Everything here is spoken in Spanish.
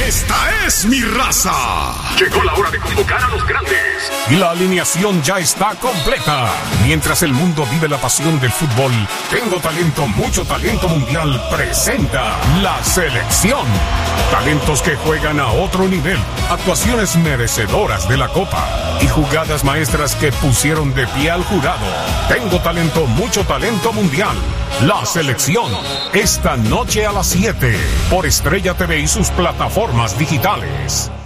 Esta es mi raza. Llegó la hora de convocar a los grandes. Y la alineación ya está completa. Mientras el mundo vive la pasión del fútbol, Tengo Talento, Mucho Talento Mundial presenta la selección. Talentos que juegan a otro nivel, actuaciones merecedoras de la copa y jugadas maestras que pusieron de pie al jurado. Tengo Talento, Mucho Talento Mundial. La selección, esta noche a las 7 por Estrella TV y sus plataformas digitales.